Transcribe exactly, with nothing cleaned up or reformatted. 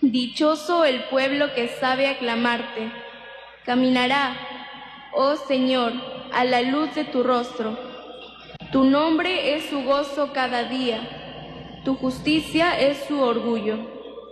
Dichoso el pueblo que sabe aclamarte. Caminará, oh Señor, a la luz de tu rostro. Tu nombre es su gozo cada día. Tu justicia es su orgullo.